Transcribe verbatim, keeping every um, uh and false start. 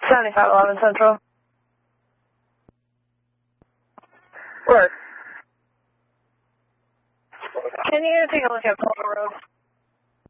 seventy-five eleven Central. Where? Can you take a look at Paul Road?